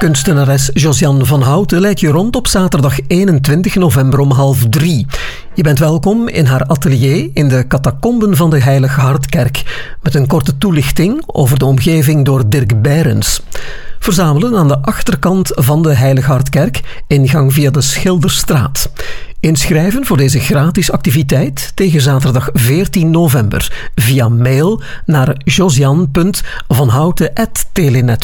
Kunstenares Josiane van Houten leidt je rond op zaterdag 21 november om 2:30. Je bent welkom in haar atelier in de catacomben van de Heilig Hartkerk, met een korte toelichting over de omgeving door Dirk Beirens. Verzamelen aan de achterkant van de Heilig Hartkerk, ingang via de Schilderstraat. Inschrijven voor deze gratis activiteit tegen zaterdag 14 november via mail naar josiane.vanhouten@telenet.